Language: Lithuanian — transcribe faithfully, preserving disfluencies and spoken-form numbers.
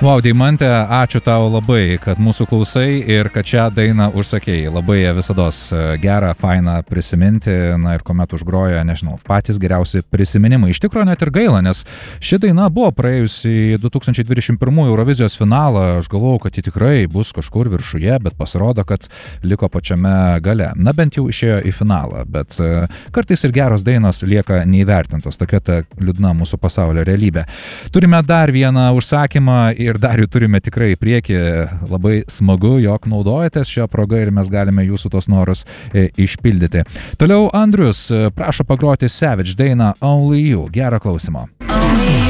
Wow, Deimante, ačiū tau labai, kad mūsų klausai ir kad šią dainą užsakėjai. Labai visados gera, faina prisiminti, na ir kuomet užgroja, nežinau, patys geriausi prisiminimai. Iš tikrųjų net ir gaila, nes ši daina buvo praėjusi į du tūkstančiai dvidešimt pirmųjų Eurovizijos finalą. Aš galvojau, kad ji tikrai bus kažkur viršuje, bet pasirodo, kad liko pačiame gale. Na bent jau išėjo į finalą, bet kartais ir geros dainos lieka neįvertintos. Tokia ta liūdna mūsų pasaulio realybė. Turime dar vieną užsakymą ir Ir dar jų turime tikrai į priekį. Labai smagu, jog naudojatės šią progą ir mes galime jūsų tos norus e, išpildyti. Toliau Andrius prašo pagroti Savage dainą Only You. Gerą klausimą.